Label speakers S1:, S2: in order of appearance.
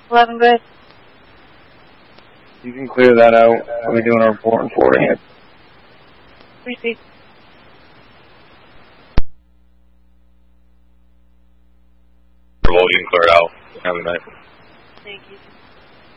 S1: 11, good.
S2: You can clear that out. We'll be doing our report and forwarding it.
S1: Receive.
S3: Well, you can clear it out. Have a night.
S1: Thank you.